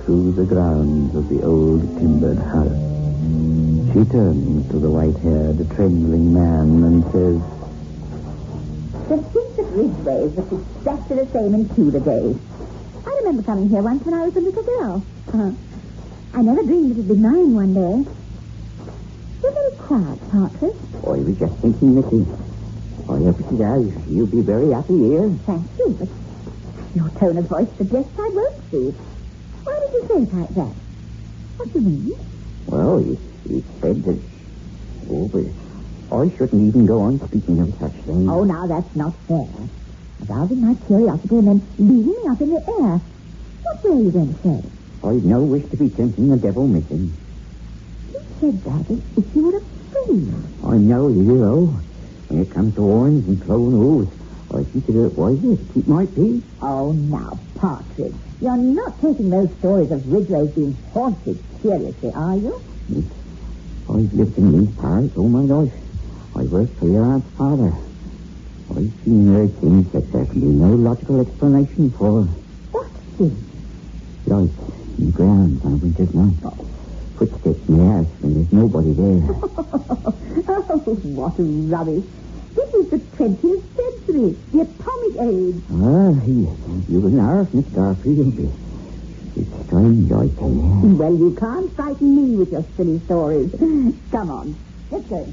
through the grounds of the old timbered house. She turns to the white-haired, trembling man and says, The streets at Ridgeway was exactly the same in Tudor days. I remember coming here once when I was a little girl. I never dreamed it would be mine one day. You're very quiet, Partridge. I was just thinking, Missy. I hope she does. You'll be very happy here. Thank you, but your tone of voice suggests I won't be. Why did you say it like that? What do you mean? Well, he said that... Oh, but I shouldn't even go on speaking of such things. Oh, now that's not fair. Arousing my curiosity and then leaving me up in the air. What were you going to say? I've no wish to be tempting the devil, Missy. You said that as if you were afraid. I'm no hero. When it comes to horns and clone hooves, I consider it wiser to keep my peace. Oh, now, Partridge, you're not taking those stories of Ridgeway being haunted seriously, are you? I've lived in these parts all my life. I worked for your aunt's father. I've seen her things that there can be no logical explanation for. What thing? Lights in the grounds on a winter's night. Footsteps in the house when there's nobody there. Oh, what rubbish. This is the 20th century, the atomic age. You were nervous, Miss Garfield. It's strange, I tell you. Well, you can't frighten me with your silly stories. Come on, let's go.